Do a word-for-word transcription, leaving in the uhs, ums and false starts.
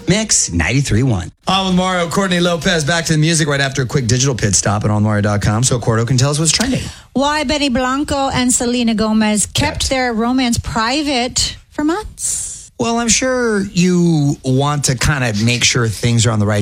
Mix ninety-three point one. On with Mario, Courtney Lopez. Back to the music right after a quick digital pit stop at on mario dot com so Cordo can tell us what's trending. Why Benny Blanco and Selena Gomez kept, kept their romance private for months. Well, I'm sure you want to kind of make sure things are on the right